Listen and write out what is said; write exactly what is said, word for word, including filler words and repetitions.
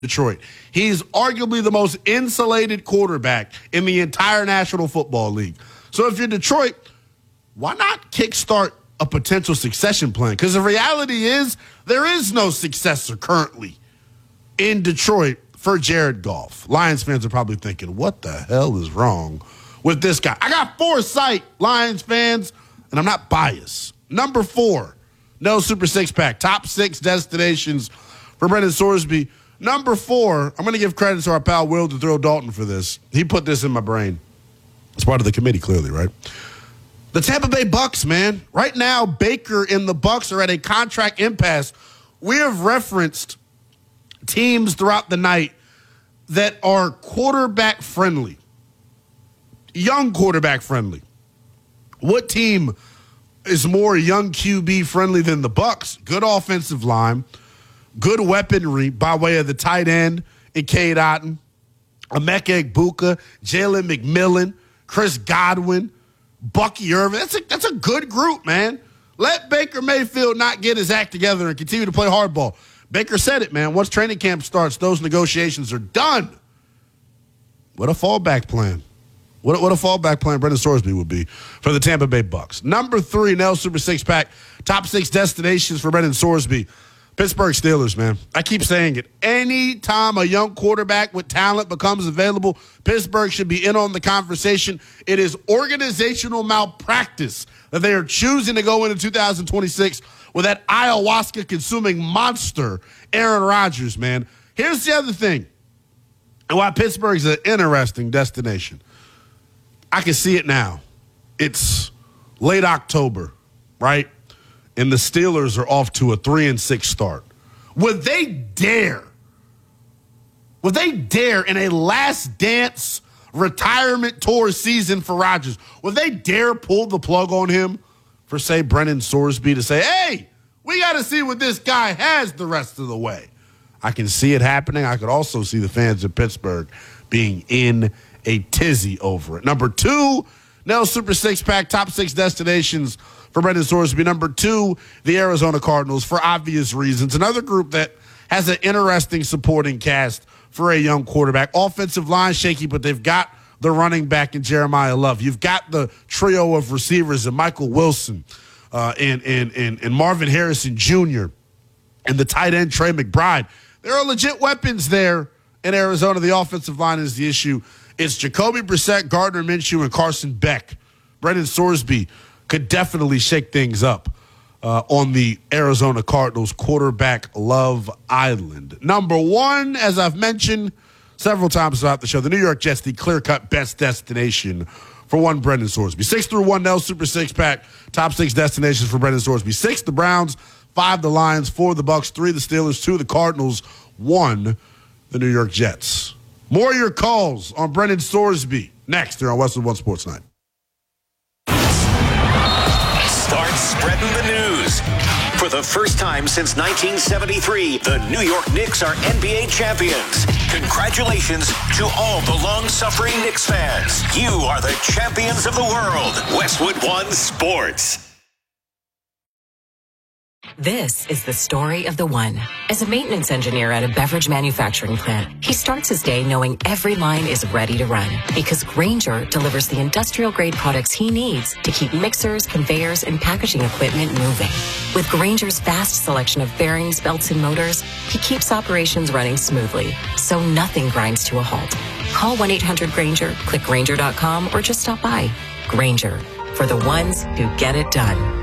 Detroit. He's arguably the most insulated quarterback in the entire National Football League. So if you're Detroit, why not kickstart a potential succession plan? Because the reality is there is no successor currently in Detroit for Jared Goff. Lions fans are probably thinking, what the hell is wrong with this guy? I got foresight, Lions fans, and I'm not biased. Number four, no Super Six Pack, top six destinations for Brendan Sorsby. Number four, I'm going to give credit to our pal Will to throw Dalton for this. He put this in my brain. It's part of the committee, clearly, right? The Tampa Bay Bucks, man. Right now, Baker and the Bucks are at a contract impasse. We have referenced teams throughout the night that are quarterback friendly, young quarterback friendly. What team is more young Q B friendly than the Bucks? Good offensive line. Good weaponry by way of the tight end in Cade Otton, Emeka Egbuka, Jalen McMillan, Chris Godwin, Bucky Irvin. That's a, that's a good group, man. Let Baker Mayfield not get his act together and continue to play hardball. Baker said it, man. Once training camp starts, those negotiations are done. What a fallback plan. What, what a fallback plan Brendan Sorsby would be for the Tampa Bay Bucks. Number three, Nell Super Six Pack, top six destinations for Brendan Sorsby. Pittsburgh Steelers, man. I keep saying it. Anytime a young quarterback with talent becomes available, Pittsburgh should be in on the conversation. It is organizational malpractice that they are choosing to go into two thousand twenty-six with that ayahuasca-consuming monster, Aaron Rodgers, man. Here's the other thing, and why Pittsburgh's an interesting destination. I can see it now. It's late October, right? And the Steelers are off to a three and six start. Would they dare? Would they dare in a last dance retirement tour season for Rodgers? Would they dare pull the plug on him for, say, Brendan Sorsby to say, hey, we got to see what this guy has the rest of the way? I can see it happening. I could also see the fans of Pittsburgh being in a tizzy over it. Number two, Nell Super Six Pack, top six destinations for Brendan Sorsby. Number two, the Arizona Cardinals, for obvious reasons. Another group that has an interesting supporting cast for a young quarterback. Offensive line shaky, but they've got the running back in Jeremiah Love. You've got the trio of receivers in Michael Wilson uh, and, and, and, and Marvin Harrison Junior and the tight end Trey McBride. There are legit weapons there in Arizona. The offensive line is the issue. It's Jacoby Brissett, Gardner Minshew, and Carson Beck. Brendan Sorsby could definitely shake things up uh, on the Arizona Cardinals quarterback love island. Number one, as I've mentioned several times throughout the show, the New York Jets, the clear-cut best destination for one Brendan Sorsby. Six through one, Nell Super Six Pack, top six destinations for Brendan Sorsby. Six, the Browns. Five, the Lions. Four, the Bucks. Three, the Steelers. Two, the Cardinals. One, the New York Jets. More of your calls on Brendan Sorsby next here on Westwood One Sports Night. Start spreading the news. For the first time since nineteen seventy-three, the New York Knicks are N B A champions. Congratulations to all the long-suffering Knicks fans. You are the champions of the world. Westwood One Sports. This is the story of the one. As a maintenance engineer at a beverage manufacturing plant, he starts his day knowing every line is ready to run because Grainger delivers the industrial-grade products he needs to keep mixers, conveyors, and packaging equipment moving. With Grainger's vast selection of bearings, belts, and motors, he keeps operations running smoothly, so nothing grinds to a halt. Call one eight hundred Grainger, click Grainger dot com, or just stop by. Grainger, for the ones who get it done.